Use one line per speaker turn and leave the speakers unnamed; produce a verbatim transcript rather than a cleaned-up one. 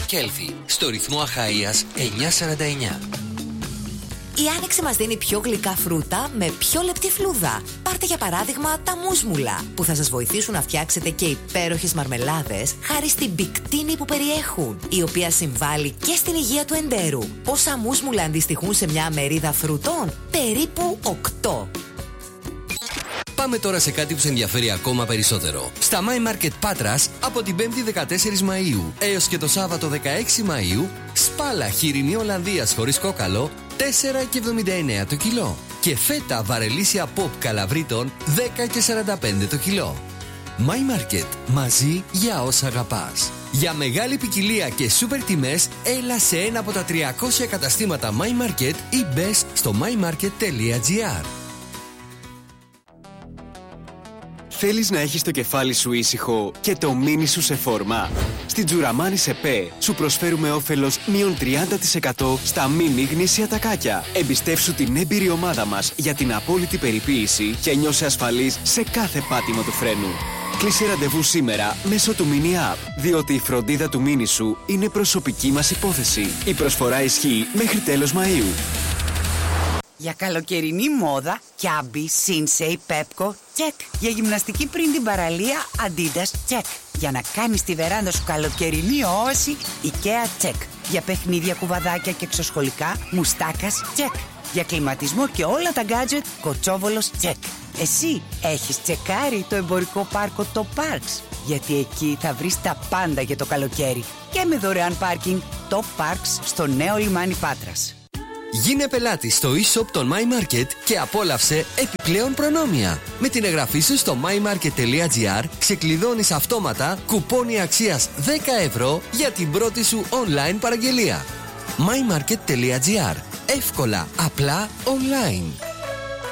Κέλφι, στο ρυθμό Αχαΐας εννιακόσια σαράντα εννιά.
Η άνοιξη μας δίνει πιο γλυκά φρούτα με πιο λεπτή φλούδα. Πάρτε για παράδειγμα τα μούσμουλα, που θα σας βοηθήσουν να φτιάξετε και υπέροχες μαρμελάδες χάρη στην πικτίνη που περιέχουν, η οποία συμβάλλει και στην υγεία του εντέρου. Πόσα μούσμουλα αντιστοιχούν σε μια μερίδα φρουτών? Περίπου οκτώ.
Πάμε τώρα σε κάτι που σε ενδιαφέρει ακόμα περισσότερο. Στα My Market Πάτρας από την πέμπτη δεκατέσσερις Μαΐου έως και το Σάββατο δεκαέξι Μαΐου, σπάλα χοιρινή Ολλανδίας χωρίς κόκαλο τέσσερα και εβδομήντα εννέα το κιλό και φέτα βαρελίσια pop καλαβρίτων δέκα και σαράντα πέντε το κιλό. My Market, μαζί για όσα αγαπάς. Για μεγάλη ποικιλία και σούπερ τιμές, έλα σε ένα από τα τριακόσια καταστήματα My Market ή μπες στο my market τελεία gr.
Θέλεις να έχεις το κεφάλι σου ήσυχο και το μίνι σου σε φόρμα? Στην Τζουραμάνι ΣΕΠΕ σου προσφέρουμε όφελος μείον τριάντα τοις εκατό στα μίνι γνήσια τακάκια. Εμπιστεύσου την έμπειρη ομάδα μας για την απόλυτη περιποίηση και νιώσε ασφαλής σε κάθε πάτημα του φρένου. Κλείσε ραντεβού σήμερα μέσω του Mini App, διότι η φροντίδα του μίνι σου είναι προσωπική μας υπόθεση. Η προσφορά ισχύει μέχρι τέλος Μαΐου.
Για καλοκαιρινή μόδα, Κιάμπι, Σίνσεϊ, Πέπκο, τσεκ. Για γυμναστική πριν την παραλία, Αντίντας, τσεκ. Για να κάνεις τη βεράντα σου καλοκαιρινή όαση, IKEA, τσεκ. Για παιχνίδια, κουβαδάκια και εξωσχολικά, Μουστάκας, τσεκ. Για κλιματισμό και όλα τα γκάτζετ, Κοτσόβολος, τσεκ. Εσύ έχεις τσεκάρει το εμπορικό πάρκο το Parks? Γιατί εκεί θα βρεις τα πάντα για το καλοκαίρι. Και με δωρεάν πάρκινγκ, το Parks στο νέο λιμάνι Πάτρας.
Γίνε πελάτη στο e-shop των My Market και απόλαυσε επιπλέον προνόμια. Με την εγγραφή σου στο my market τελεία gr ξεκλειδώνεις αυτόματα κουπόνι αξίας δέκα ευρώ για την πρώτη σου online παραγγελία. my market τελεία gr. Εύκολα, απλά, online.